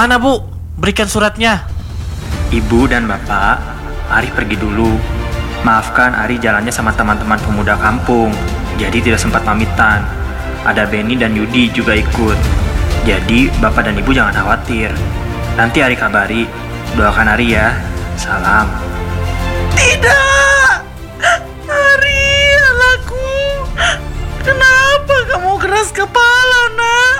Mana Bu? Berikan suratnya. Ibu dan Bapak, Ari pergi dulu. Maafkan Ari jalannya sama teman-teman pemuda kampung, jadi tidak sempat pamitan. Ada Benny dan Yudi juga ikut. Jadi Bapak dan Ibu jangan khawatir. Nanti Ari kabari. Doakan Ari ya. Salam. Tidak! Ari, anakku. Kenapa kamu keras kepala, nak?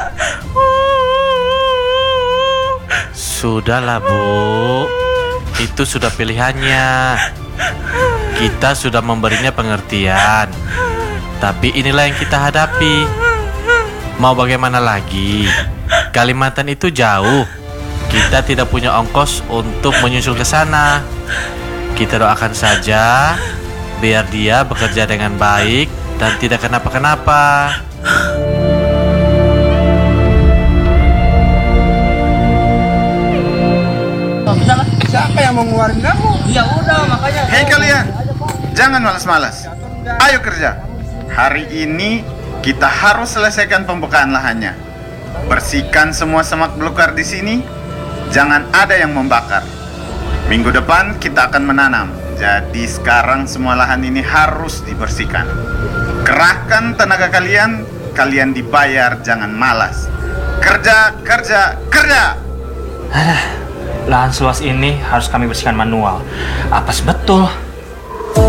Sudahlah, Bu. Itu sudah pilihannya. Kita sudah memberinya pengertian. Tapi inilah yang kita hadapi. Mau bagaimana lagi? Kalimantan itu jauh. Kita tidak punya ongkos untuk menyusul ke sana. Kita doakan saja biar dia bekerja dengan baik dan tidak kenapa-kenapa. Siapa yang mau ngeluarin kamu? Ya udah, makanya. Hei kalian, jangan malas-malas. Ayo kerja. Hari ini kita harus selesaikan pembukaan lahannya. Bersihkan semua semak belukar di sini. Jangan ada yang membakar. Minggu depan kita akan menanam. Jadi sekarang semua lahan ini harus dibersihkan. Kerahkan tenaga kalian. Kalian dibayar, jangan malas. Kerja, kerja, kerja. Lahan seluas ini harus kami bersihkan manual. Apes betul.